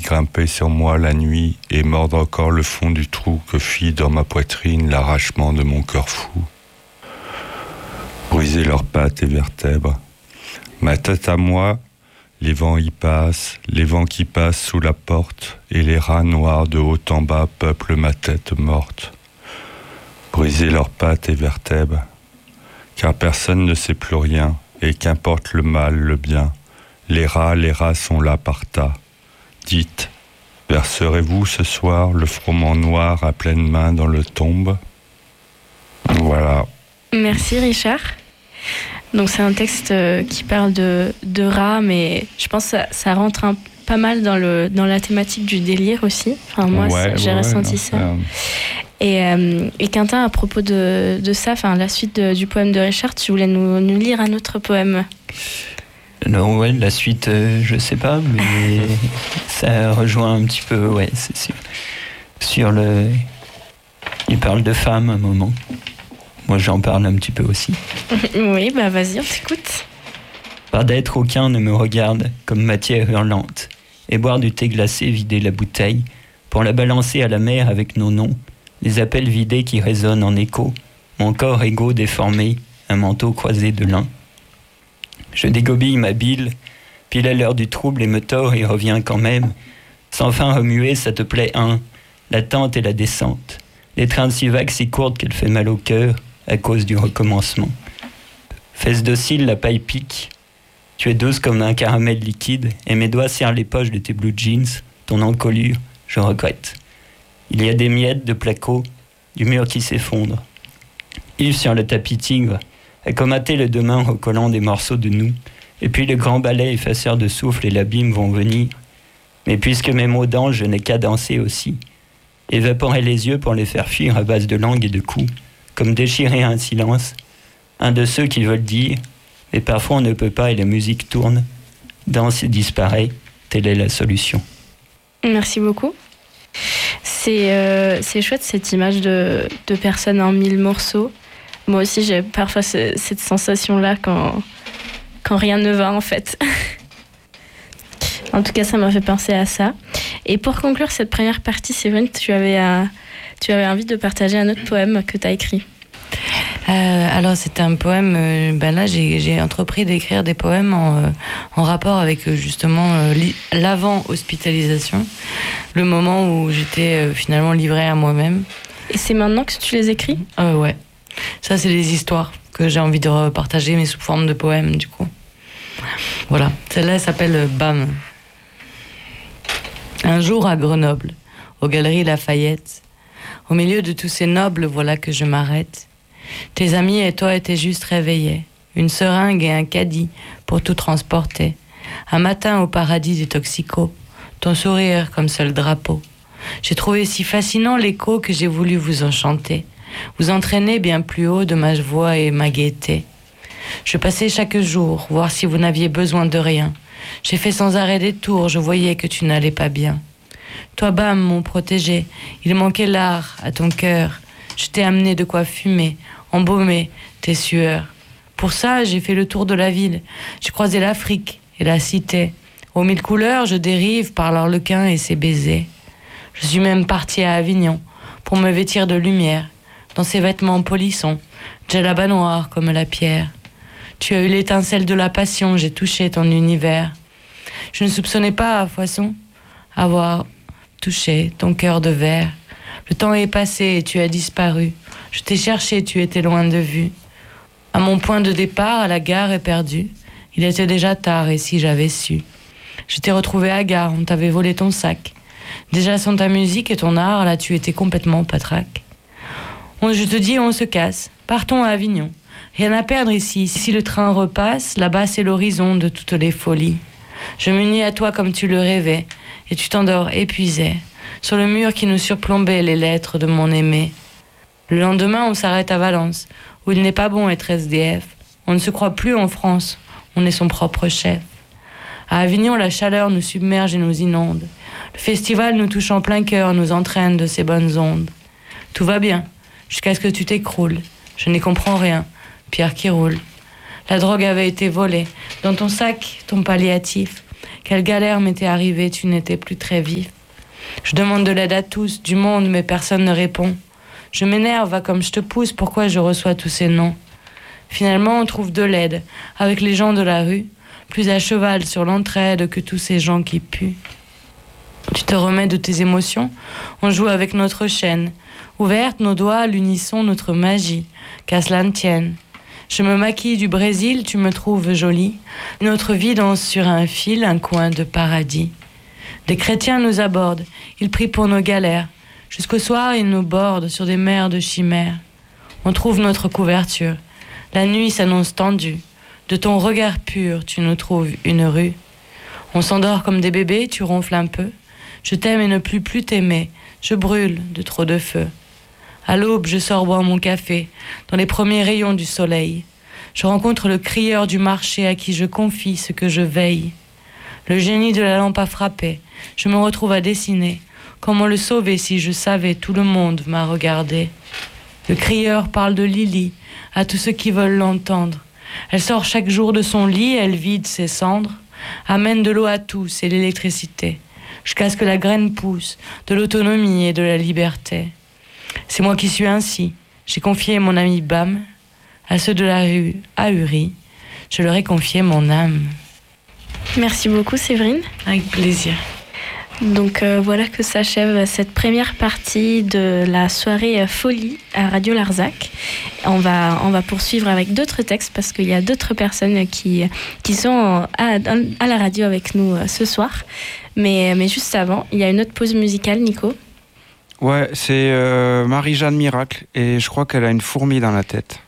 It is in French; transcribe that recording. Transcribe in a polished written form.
grimper sur moi la nuit et mordre encore le fond du trou que fit dans ma poitrine l'arrachement de mon cœur fou. Briser leurs pattes et vertèbres. Ma tête à moi, les vents y passent, les vents qui passent sous la porte, et les rats noirs de haut en bas peuplent ma tête morte. Briser leurs pattes et vertèbres, car personne ne sait plus rien, et qu'importe le mal, le bien, les rats sont là par tas. Dites, verserez-vous ce soir le froment noir à pleine main dans le tombe? Voilà. Merci Richard. Donc c'est un texte qui parle de rats, mais je pense que ça rentre pas mal dans la thématique du délire aussi. Enfin, moi, j'ai ressenti ça. Et Quentin, à propos de ça, la suite du poème de Richard, tu voulais nous lire un autre poème? Non, la suite, je sais pas, mais ça rejoint un petit peu, c'est sur le... Il parle de femmes à un moment. Moi, j'en parle un petit peu aussi. Oui, vas-y, on t'écoute. Pas d'être aucun ne me regarde comme matière hurlante, et boire du thé glacé, vider la bouteille, pour la balancer à la mer avec nos noms, les appels vidés qui résonnent en écho, mon corps égaux déformé, un manteau croisé de lin. Je dégobille ma bile, pile à l'heure du trouble et me tords et reviens quand même. Sans fin remuer, ça te plaît, l'attente et la descente. L'étreinte si vague, si courte qu'elle fait mal au cœur à cause du recommencement. Fesse docile, la paille pique. Tu es douce comme un caramel liquide et mes doigts serrent les poches de tes blue jeans, ton encolure, je regrette. Il y a des miettes de placo, du mur qui s'effondre. Yves sur le tapis tigre, accommater les deux mains recollant des morceaux de nous, et puis le grand balai effaceur de souffle et l'abîme vont venir. Mais puisque mes mots d'ange, je n'ai qu'à danser aussi. Évaporer les yeux pour les faire fuir à base de langue et de coups, comme déchirer un silence, un de ceux qui veulent dire, mais parfois on ne peut pas et la musique tourne, danse et disparaît, telle est la solution. Merci beaucoup. C'est chouette cette image de personnes en 1000 morceaux. Moi aussi j'ai parfois cette sensation-là quand rien ne va en fait. En tout cas, ça m'a fait penser à ça. Et pour conclure cette première partie, Séverine, tu avais envie de partager un autre poème que tu as écrit. Alors, c'est un poème... là, j'ai entrepris d'écrire des poèmes en rapport avec, justement, l'avant-hospitalisation. Le moment où j'étais finalement livrée à moi-même. Et c'est maintenant que tu les écris ? Ouais. Ça, c'est des histoires que j'ai envie de partager, mais sous forme de poèmes, du coup. Voilà. Celle-là, elle s'appelle BAM. Un jour à Grenoble, aux Galeries Lafayette, au milieu de tous ces nobles, voilà que je m'arrête. Tes amis et toi étaient juste réveillés, une seringue et un caddie pour tout transporter. Un matin au paradis des toxicos, ton sourire comme seul drapeau. J'ai trouvé si fascinant l'écho que j'ai voulu vous enchanter, vous entraîner bien plus haut de ma voix et ma gaieté. Je passais chaque jour, voir si vous n'aviez besoin de rien. J'ai fait sans arrêt des tours, je voyais que tu n'allais pas bien. Toi, Bam, mon protégé, il manquait l'art à ton cœur. Je t'ai amené de quoi fumer, embaumer tes sueurs. Pour ça, j'ai fait le tour de la ville. J'ai croisé l'Afrique et la cité. Aux 1000 couleurs, je dérive par l'arlequin et ses baisers. Je suis même partie à Avignon pour me vêtir de lumière. Dans ses vêtements polissons, djellaba noir comme la pierre. Tu as eu l'étincelle de la passion, j'ai touché ton univers. Je ne soupçonnais pas, à Foisson, avoir touché ton cœur de verre. Le temps est passé et tu as disparu. Je t'ai cherché, tu étais loin de vue. À mon point de départ, à la gare éperdue, il était déjà tard et si j'avais su. Je t'ai retrouvé à gare, on t'avait volé ton sac. Déjà sans ta musique et ton art, là tu étais complètement patraque. Je te dis, on se casse, partons à Avignon. Rien à perdre ici, si le train repasse, là-bas c'est l'horizon de toutes les folies. Je m'unis à toi comme tu le rêvais, et tu t'endors épuisé, sur le mur qui nous surplombait les lettres de mon aimé. Le lendemain, on s'arrête à Valence, où il n'est pas bon être SDF. On ne se croit plus en France, on est son propre chef. À Avignon, la chaleur nous submerge et nous inonde. Le festival nous touche en plein cœur, nous entraîne de ses bonnes ondes. Tout va bien, jusqu'à ce que tu t'écroules. Je n'y comprends rien, pierre qui roule. La drogue avait été volée. Dans ton sac, ton palliatif. Quelle galère m'était arrivée, tu n'étais plus très vif. Je demande de l'aide à tous, du monde, mais personne ne répond. Je m'énerve, va comme je te pousse, pourquoi je reçois tous ces noms? Finalement, on trouve de l'aide, avec les gens de la rue, plus à cheval sur l'entraide que tous ces gens qui puent. Tu te remets de tes émotions, on joue avec notre chaîne. Ouverte, nos doigts à l'unisson, notre magie, qu'à cela ne tienne. Je me maquille du Brésil, tu me trouves jolie. Notre vie danse sur un fil, un coin de paradis. Des chrétiens nous abordent, ils prient pour nos galères. Jusqu'au soir, ils nous bordent sur des mers de chimères. On trouve notre couverture. La nuit s'annonce tendue. De ton regard pur, tu nous trouves une rue. On s'endort comme des bébés, tu ronfles un peu. Je t'aime et ne plus t'aimer. Je brûle de trop de feu. À l'aube, je sors boire mon café, dans les premiers rayons du soleil. Je rencontre le crieur du marché à qui je confie ce que je veille. Le génie de la lampe a frappé. Je me retrouve à dessiner. Comment le sauver si je savais, tout le monde m'a regardé. Le crieur parle de Lily à tous ceux qui veulent l'entendre. Elle sort chaque jour de son lit, elle vide ses cendres, amène de l'eau à tous et l'électricité, jusqu'à ce que la graine pousse, de l'autonomie et de la liberté. C'est moi qui suis ainsi. J'ai confié mon ami Bam à ceux de la rue ahuris. Je leur ai confié mon âme. Merci beaucoup Séverine. Avec plaisir. Donc voilà que s'achève cette première partie de la soirée Folie à Radio Larzac. On va poursuivre avec d'autres textes parce qu'il y a d'autres personnes qui sont à la radio avec nous ce soir. Mais juste avant, il y a une autre pause musicale, Nico. Ouais, c'est Marie-Jeanne Miracle et je crois qu'elle a une fourmi dans la tête.